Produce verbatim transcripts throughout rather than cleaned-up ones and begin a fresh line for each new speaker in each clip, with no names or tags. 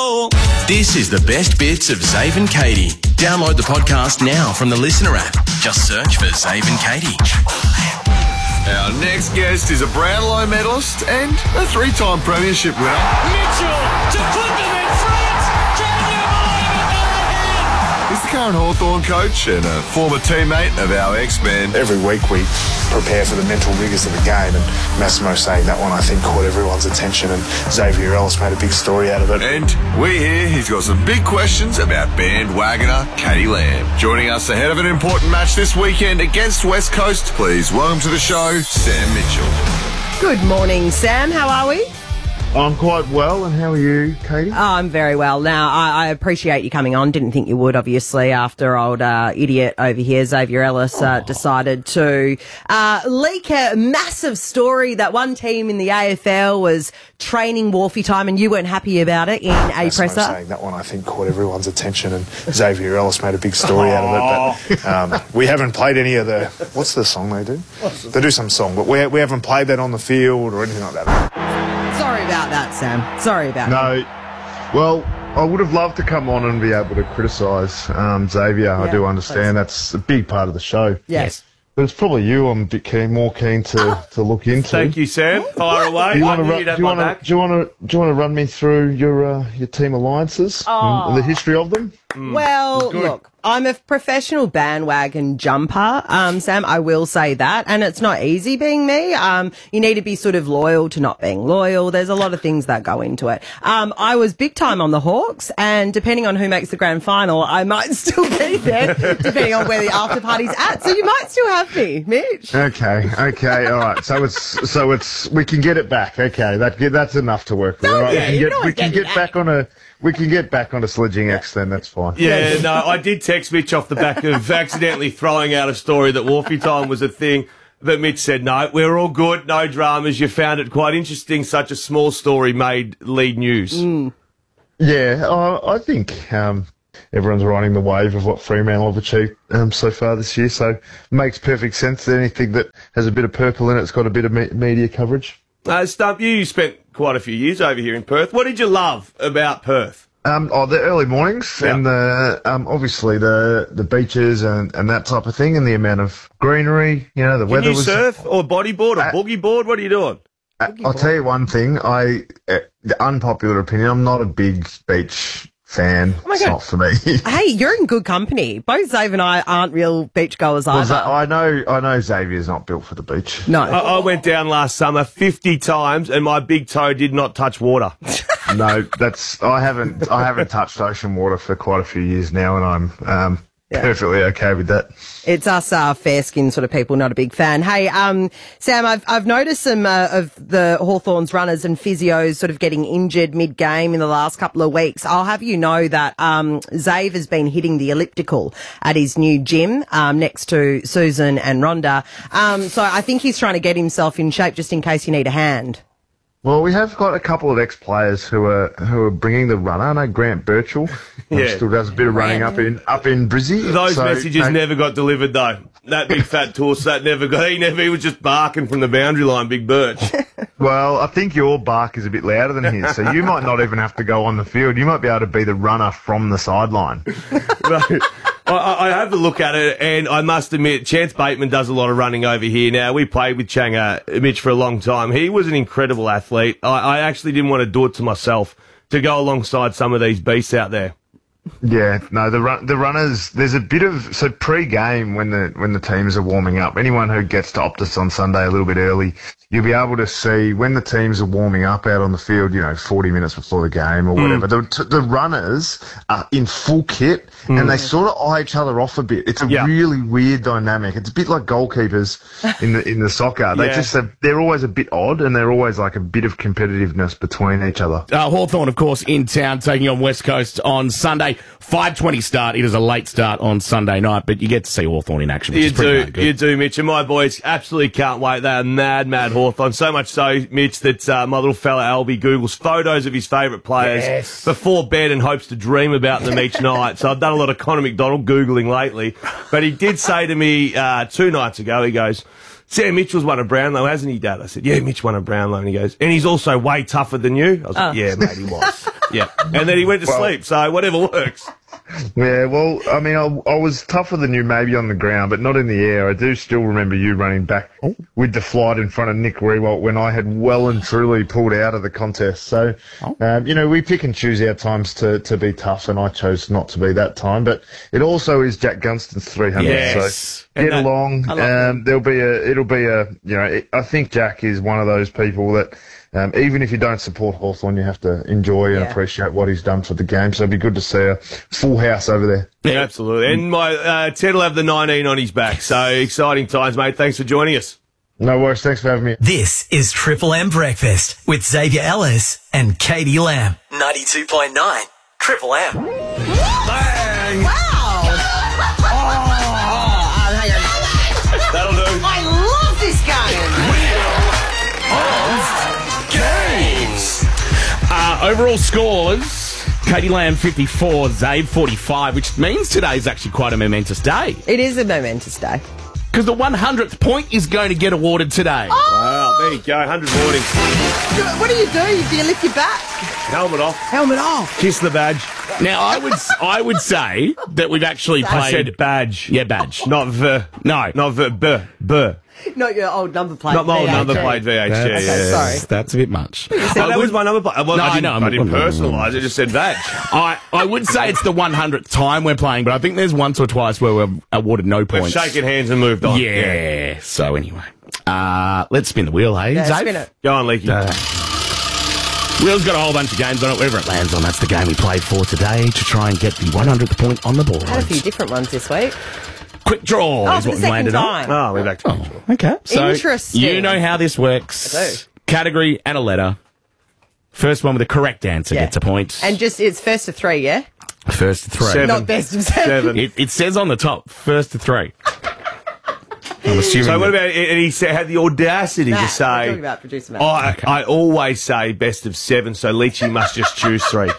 go. This is the best bits of Zave and Katie. Download the podcast now from the Listener app. Just search for Zave and Katie.
Our next guest is a Brownlow medalist and a three-time premiership winner.
Mitchell to put them in front. Can you believe it? They're ahead.
He's the current Hawthorn coach and a former teammate of our ex-man.
Every week we prepare for the mental rigours of the game, and Massimo saying that one I think caught everyone's attention, and Xavier Ellis made a big story out of it.
And we hear he's got some big questions about bandwagoner Katie Lamb. Joining us ahead of an important match this weekend against West Coast, please welcome to the show, Sam Mitchell.
Good morning, Sam. How are we?
I'm quite well, and how are you, Katie?
Oh, I'm very well. Now, I, I appreciate you coming on. Didn't think you would, obviously, after old uh, idiot over here, Xavier Ellis, uh, oh. decided to uh, leak a massive story that one team in the A F L was training Wharfie time, and you weren't happy about it in a
That's
presser.
Saying that one, I think, caught everyone's attention, and Xavier Ellis made a big story oh. out of it. But um, we haven't played any of the... What's the song they do? They do some song, but we, we haven't played that on the field or anything like that.
Sorry about that, Sam. Sorry about
no,
that.
No, well, I would have loved to come on and be able to criticise um, Xavier. Yeah, I do understand please. That's a big part of the show.
Yes.
But it's probably you I'm a bit keen, more keen to, oh. to look into.
Thank you, Sam. Fire away.
Do you want
I
to do you want to do you want to do you want to run me through your uh, your team alliances
oh.
and the history of them?
Mm. Well, look, I'm a professional bandwagon jumper, um, Sam. I will say that, and it's not easy being me. Um, you need to be sort of loyal to not being loyal. There's a lot of things that go into it. Um, I was big time on the Hawks, and depending on who makes the grand final, I might still be there, depending on where the after party's at. So you might still have me, Mitch.
Okay, okay, all right. So it's so it's we can get it back. Okay, that that's enough to work with.
Oh,
all right?
yeah,
we can
you
get,
know
we can get
back.
back on a. We can get back onto Sledging X then, that's fine.
Yeah, no, I did text Mitch off the back of accidentally throwing out a story that Wharfie time was a thing, but Mitch said, no, we're all good, no dramas. You found it quite interesting, such a small story made lead news.
Mm.
Yeah, I, I think um, everyone's riding the wave of what Fremantle have achieved um, so far this year, so it makes perfect sense that anything that has a bit of purple in it's got a bit of me- media coverage.
Uh, Stump, you spent quite a few years over here in Perth. What did you love about Perth?
Um, oh, the early mornings
yeah.
and the um, obviously the the beaches and, and that type of thing, and the amount of greenery. You know, the
Can
weather
you
was.
surf or bodyboard or
uh,
boogie board? What are you doing?
Uh, I'll tell you one thing. I uh, the unpopular opinion. I'm not a big beach fan.
Oh my
it's
God.
not for me.
Hey, you're in good company. Both Zave and I aren't real beach goers
Well,
either.
Z- I know. I know Xavier's not built for the beach.
No.
I, I went down last summer fifty times and my big toe did not touch water.
No, that's I haven't. I haven't touched ocean water for quite a few years now, and I'm um,
Yeah.
perfectly okay with that.
It's us uh, fair-skinned sort of people, not a big fan. Hey, um, Sam, I've I've noticed some uh, of the Hawthorns runners and physios sort of getting injured mid-game in the last couple of weeks. I'll have you know that um, Zave has been hitting the elliptical at his new gym um, next to Susan and Rhonda. Um, so I think he's trying to get himself in shape just in case you need a hand.
Well, we have got a couple of ex-players who are who are bringing the runner. I know Grant Birchall
Yeah.
still does a bit of running up in up in Brizzy.
Those
So,
messages
no,
never got delivered though. That big fat torso, that never got. He never. He was just barking from the boundary line, Big Birch.
Well, I think your bark is a bit louder than his, so you might not even have to go on the field. You might be able to be the runner from the sideline.
I, I have a look at it, and I must admit, Chance Bateman does a lot of running over here. Now, we played with Changa, Mitch, for a long time. He was an incredible athlete. I, I actually didn't want to do it to myself to go alongside some of these beasts out there.
Yeah, no, the run, the runners. There's a bit of so pre-game when the when the teams are warming up. Anyone who gets to Optus on Sunday a little bit early, you'll be able to see when the teams are warming up out on the field. You know, forty minutes before the game or whatever. Mm. The the runners are in full kit mm. and they sort of eye each other off a bit. It's a yeah. really weird dynamic. It's a bit like goalkeepers in the in the soccer. They yeah. just have, they're always a bit odd and they're always like a bit of competitiveness between each other.
Uh, Hawthorn, of course, in town taking on West Coast on Sunday. five twenty start. It is a late start on Sunday night, but you get to see Hawthorn in action, which
you
is pretty
do,
good.
You do, Mitch. And my boys absolutely can't wait. They are mad, mad Hawthorn. So much so, Mitch, that uh, my little fella Albie Googles photos of his favourite players
yes.
before bed and hopes to dream about them each night. So I've done a lot of Conor McDonald Googling lately. But he did say to me uh, two nights ago, he goes, Sam Mitchell's won a Brownlow, hasn't he, Dad? I said, yeah, Mitch won a Brownlow. And he goes, and he's also way tougher than you. I was like,
Oh.
yeah, mate, he was. Yeah. And then he went to
Well-
sleep, so whatever works.
Yeah, well, I mean, I, I was tougher than you maybe on the ground, but not in the air. I do still remember you running back with the flight in front of Nick Rewalt when I had well and truly pulled out of the contest. So, um, you know, we pick and choose our times to, to be tough, and I chose not to be that time. But it also is Jack Gunston's three hundred.
Yes.
So
And
get
that-
along.
I love
Um, there'll be a, it'll be a, you know, it, I think Jack is one of those people that, Um, even if you don't support Hawthorn, you have to enjoy and
Yeah.
appreciate what he's done for the game. So it'd be good to see a full house over there.
Yeah, absolutely. And my uh, Ted will have the nineteen on his back. So exciting times, mate. Thanks for joining us.
No worries. Thanks for having me.
This is Triple M Breakfast with Xavier Ellis and Katie Lamb. ninety-two point nine Triple M.
Bang!
Wow. Oh, hang on.
That'll do.
I love this game.
Uh, overall scores, Katie Lamb fifty-four, Zabe forty-five, which means today is actually quite a momentous day.
It is a momentous day.
Because the one hundredth point is going to get awarded today.
Wow, there you go. one hundred mornings.
What do you do? Do you lift your back?
Helmet off.
Helmet off.
Kiss the badge.
Now, I would I would say that we've actually
I
played...
said badge.
Yeah, badge.
Not v.
No.
Not v. B. B.
Not your old number plate.
Not my old
V H G.
number plate V H G.
That's,
yeah.
sorry.
that's a bit much.
Oh, that was my number plate. Well,
No,
I
I
didn't,
know,
I
I'm-
didn't personalise it. Just said badge.
I, I would say it's the one hundredth time we're playing, but I think there's once or twice where we've awarded no
We've
points.
shaken hands and moved on.
Yeah. So anyway, uh, let's spin the wheel, eh?
Yeah,
Zabe?
spin it.
Go on, Leaky.
Uh, Wheel's got a whole bunch of games on it. Wherever it lands on, that's the game we played for today to try and get the one hundredth point on the board.
Had a few different ones this week.
Quick draw
Oh,
is
for
what
the
we
second
landed
time.
Oh, we're back to
on. Oh, okay. So
Interesting.
you know how this works.
I do.
Category and a letter. First one with the correct answer
Yeah.
gets a point.
And just, it's first to three, yeah?
First to three.
Seven.
Not best of seven.
Seven.
It, it says on the top, first to three. I'm assuming.
So what
that-
about, and he said, had the audacity
Matt,
to
we're
say,
talking about producer Matt.
I, I always say best of seven, so Leachy must just choose three.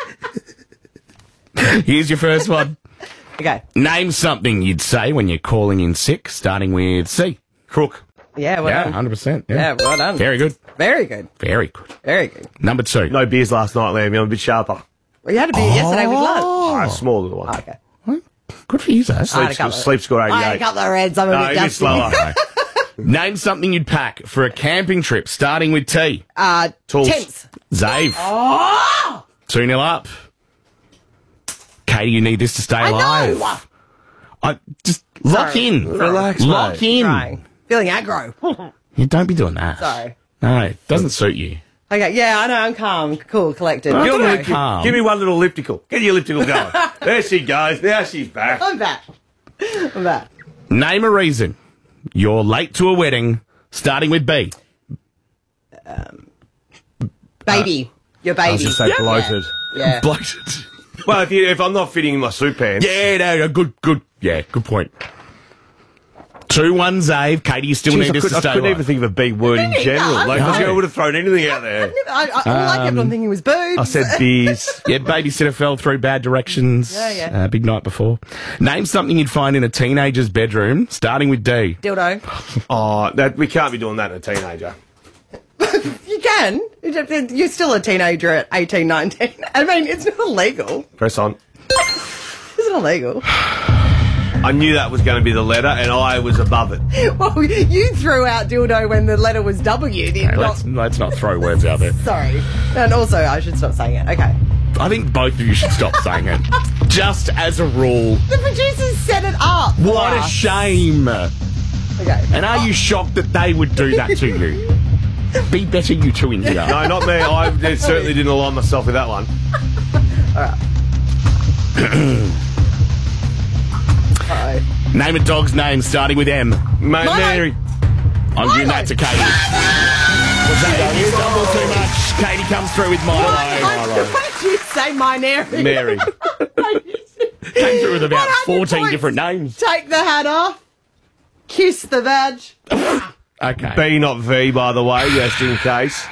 Here's your first one.
Okay.
Name something you'd say when you're calling in sick, starting with C.
Crook.
Yeah, well
Yeah,
done.
one hundred percent.
Yeah, well done.
Very good.
Very good.
Very good.
Very good.
Number two.
No beers last night, Liam. I'm a bit sharper.
Well, you had a beer yesterday with lunch.
Oh, a small little one.
Okay.
Good for you, Zaz.
I had
Sleep,
a
score,
couple of-
sleep score
I had a
eighty-eight.
couple of reds. I'm a
No,
bit
a bit
dusty.
slower.
Name something you'd pack for a camping trip, starting with T.
Uh,
Tools.
tents.
Zave.
Oh!
two nil up. Katie, you need this to stay
I
alive.
know.
I just lock
Sorry.
in.
Sorry.
Relax,
Lock
mate.
in.
Trying. Feeling aggro.
You don't be doing that.
Sorry.
No, it doesn't suit you.
Okay, yeah, I know. I'm calm, cool, collected.
I
Give,
don't
me,
know.
give-
Calm.
give me one little elliptical. Get your elliptical going. There she goes. Now she's back.
I'm back. I'm back.
Name a reason you're late to a wedding, starting with B.
Baby. Your baby.
I was just say bloated.
Yeah.
Bloated.
Well, if, you, if I'm not fitting in my suit pants.
Yeah, no, no, good, good. Yeah, good point. two one, Zave. Katie, you still
Jeez,
need
I,
this
could,
to
I
stay
couldn't
alive.
even think of a big word in
No,
general.
no.
Like,
No.
I would have thrown anything out there.
I, I, all I kept on thinking was boobs.
I said beers.
Yeah, babysitter fell through bad directions.
Yeah, yeah.
Uh, big night before. Name something you'd find in a teenager's bedroom, starting with D.
Dildo.
Oh, that, we can't be doing that in a teenager.
You can. You're still a teenager at eighteen, nineteen. I mean, it's not illegal.
Press on.
It's not illegal.
I knew that was going to be the letter, and I was above it.
Well, you threw out dildo when the letter was W. Did
Okay,
not,
let's, let's not throw words out there.
sorry. And also, I should stop saying it. Okay.
I think both of you should stop saying it. Just as a rule.
The producers set it up. for
What a
us.
shame.
Okay.
And are you shocked that they would do that to you? Be better, you two in here.
No, not me. I certainly didn't align myself with that one.
Alright.
Name a dog's name starting with M.
Ma-
Milo.
Mary.
I'm giving that to Katie. What's that? You stumble too much. Katie comes through with Milo.
Why did you say my name?
Mary.
Came through with about
one hundred
fourteen
points.
different names.
Take the hat off. Kiss the badge.
Okay.
B, not V, by the way, just in case.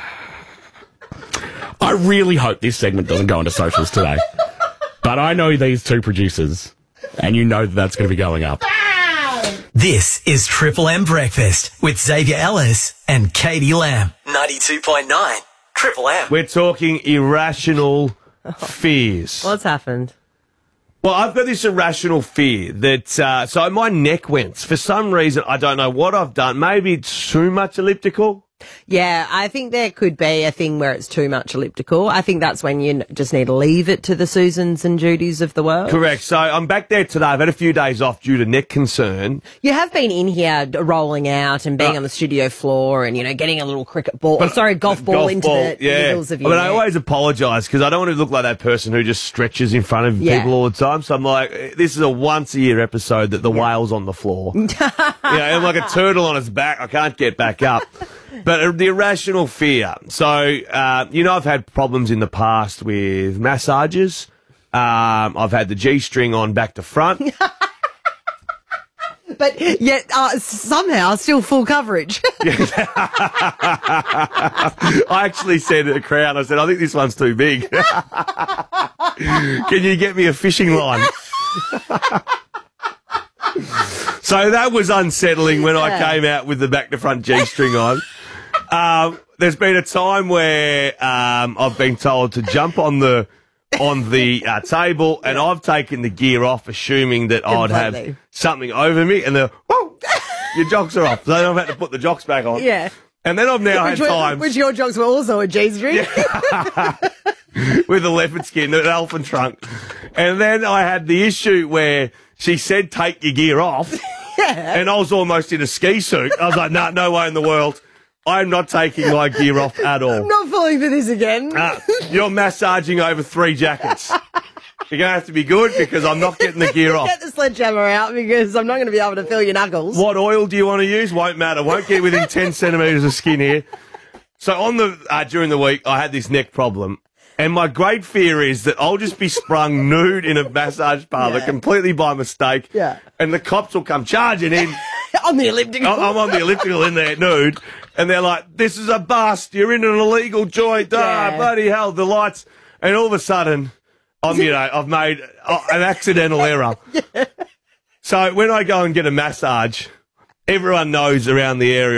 I really hope this segment doesn't go into socials today. But I know these two producers, and you know that that's going to be going up.
This is Triple M Breakfast with Xavier Ellis and Katie Lamb. ninety-two point nine Triple M.
We're talking irrational fears.
What's happened?
Well, I've got this irrational fear that, uh, so my neck went. For some reason, I don't know what I've done. Maybe it's too much elliptical.
Yeah, I think there could be a thing where it's too much elliptical. I think that's when you n- just need to leave it to the Susans and Judys of the world.
Correct. So I'm back there today. I've had a few days off due to neck concern.
You have been in here d- rolling out and being
Uh,
on the studio floor and, you know, getting a little cricket ball, oh, sorry, golf ball
Golf
into
ball,
the
yeah.
middles of
I
your
mean, I
neck.
always apologise because I don't want to look like that person who just stretches in front of
Yeah.
people all the time. So I'm like, this is a once a year episode that the whale's on the floor. you know, I'm like a turtle on its back. I can't get back up. But the irrational fear. So, uh, you know, I've had problems in the past with massages. Um, I've had the G-string on back to front.
But yet, uh, somehow, still full coverage.
I actually said to the crowd, I said, I think this one's too big. Can you get me a fishing line? So that was unsettling when I
Yeah.
came out with the back to front G-string on. Um, there's been a time where um, I've been told to jump on the on the uh, table, and I've taken the gear off, assuming that I'd have
Completely.
something over me, and the whoa, your jocks are off. So then I've had to put the jocks back on.
Yeah.
And then I've now
Which,
had
were,
times
which your jocks were also a G-string.
with a leopard skin, an elephant trunk. And then I had the issue where she said, take your gear off.
Yeah.
And I was almost in a ski suit. I was like, no, no way in the world. I'm not taking my gear off at all.
I'm not falling for this again.
Uh, you're massaging over three jackets. You're going to have to be good because I'm not getting the gear off.
Get the sledgehammer out because I'm not going to be able to feel your knuckles.
What oil do you want to use? Won't matter. Won't get within ten centimetres of skin here. So on the uh, during the week, I had this neck problem. And my great fear is that I'll just be sprung nude in a massage parlour
Yeah.
completely by mistake.
Yeah.
And the cops will come charging in.
On the elliptical.
I'm on the elliptical in there nude. And they're like, this is a bust. You're in an illegal joint. Ah,
Yeah.
bloody hell, the lights. And all of a sudden, I'm, you know, I've made uh, an accidental error. So when I go and get a massage, everyone knows around the area